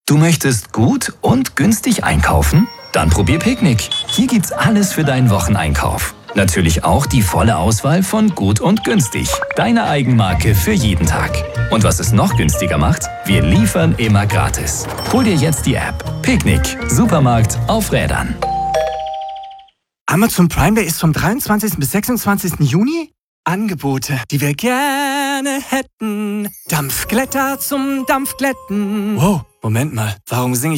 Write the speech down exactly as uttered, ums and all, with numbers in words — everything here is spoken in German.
Du möchtest gut und günstig einkaufen? Dann probier Picknick. Hier gibt's alles für deinen Wocheneinkauf. Natürlich auch die volle Auswahl von Gut und Günstig. Deine Eigenmarke für jeden Tag. Und was es noch günstiger macht? Wir liefern immer gratis. Hol dir jetzt die App. Picknick. Supermarkt auf Rädern. Amazon Prime Day ist vom dreiundzwanzigsten bis sechsundzwanzigsten Juni. Angebote, die wir gerne hätten. Dampfglätter zum Dampfglätten. Wow, Moment mal. Warum singe ich